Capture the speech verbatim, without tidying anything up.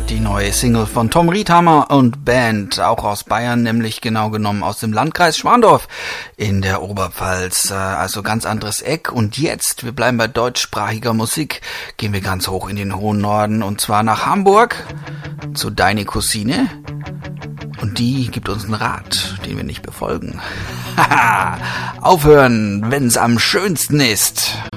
Die neue Single von Tom Riethammer und Band, auch aus Bayern, nämlich genau genommen aus dem Landkreis Schwandorf in der Oberpfalz, also ganz anderes Eck. Und jetzt, wir bleiben bei deutschsprachiger Musik, gehen wir ganz hoch in den hohen Norden und zwar nach Hamburg zu Deine Cousine. Und die gibt uns einen Rat, den wir nicht befolgen. Haha, aufhören, wenn's am schönsten ist.